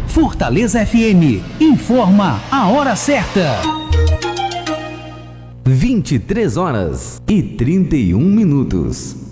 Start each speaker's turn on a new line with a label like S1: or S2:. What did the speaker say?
S1: Fortaleza FM informa a hora certa.
S2: 23 horas e 31 minutos.